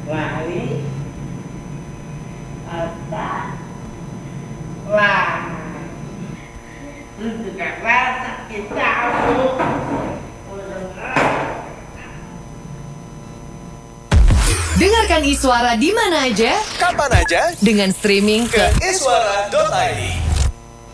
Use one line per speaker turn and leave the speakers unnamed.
lari, otak, lama. Untuk rasa kita
Dengarkan Iswara di mana aja,
Kapan aja
dengan streaming
ke iswara.id.